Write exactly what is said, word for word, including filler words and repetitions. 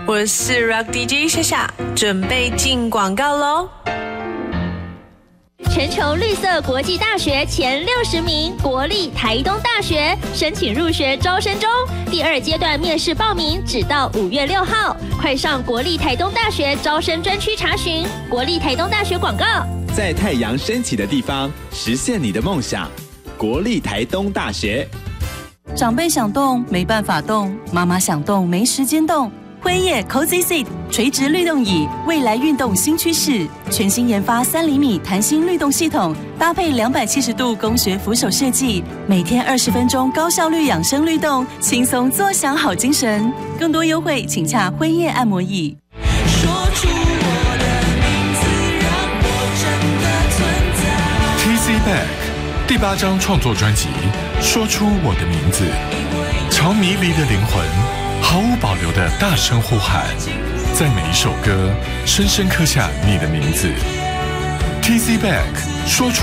我是 Rock D J 夏夏，准备进广告喽。 全球绿色国际大学前六十名，国立台东大学申请入学招生中，第二阶段面试报名只到五月六号，快上国立台东大学招生专区查询。国立台东大学广告， 在太阳升起的地方实现你的梦想。国立台东大学。 长辈想动没办法动，妈妈想动没时间动。辉夜 Cozy Seat 垂直律动椅，未来运动新趋势，全新研发三厘米弹性律动系统，搭配两百七十度工学扶手设计，每天二十分钟高效率养生律动，轻松坐享好精神。更多优惠，请洽辉夜按摩椅。 说出我的名字，让我真的存在。 T C Back 第八张创作专辑《说出我的名字》，朝迷离的灵魂毫无保留的大声呼喊，在每一首歌深深刻下你的名字。T C Back 说出